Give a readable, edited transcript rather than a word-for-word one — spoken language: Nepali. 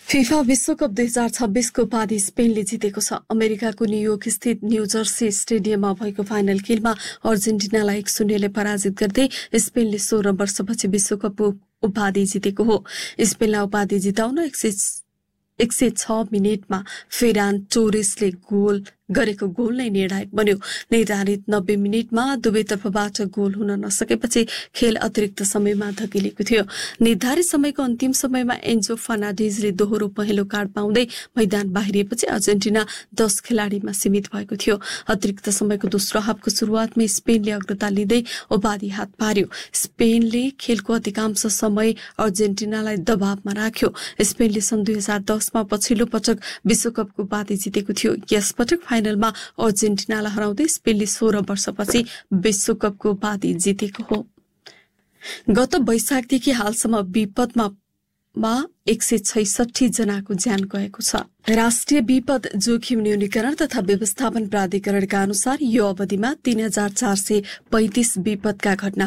फिफा विश्वकप 2026 को उपाधि स्पेनले जितेको छ। अमेरिकाको न्युयोर्क स्थित न्यू जर्सी स्टेडियममा भएको फाइनल खेलमा अर्जेन्टिनालाई 1-0 पराजित गर्दै स्पेनले 16 वर्षपछि विश्वकप उपाधि जितेको हो। स्पेनलाई उपाधि जिताउन 106 मिनेटमा फेरान टोरेसले गरेको गोल नै निर्णायक बन्यो। निर्धारित 90 मिनेटमा दुवैतर्फबाट गोल हुन नसकेपछि खेल अतिरिक्त समयमा धकेलिएको थियो। निर्धारित समयको अन्तिम समयमा एन्जो फर्नान्डेजले दोहोरो पहेँलो कार्ड पाउँदै मैदान बाहिरिएपछि अर्जेन्टिना 10 खेलाडीमा सीमित भएको थियो। अतिरिक्त समयको दोस्रो हाफको सुरुवातमा स्पेनले अग्रता लिँदै उपाधि हात पार्यो। स्पेनले खेलको अधिकांश समय अर्जेन्टिनालाई दबावमा राख्यो। स्पेनले सन् 2010 मा पछिल्लो पटक विश्वकपको उपाधि जितेको थियो। यसपटक फाइनलमा अर्जेन्टिनालाई हराउँदै स्पेनले 16 वर्षपछि विश्वकपको उपाधि जितेको हो। गत वैशाखदेखि हालसम्म विपदमा 166 जनाको ज्यान गएको छ। राष्ट्रिय विपद जोखिम न्यूनीकरण तथा व्यवस्थापन प्राधिकरणका अनुसार यो अवधिमा 3435 विपदका घटना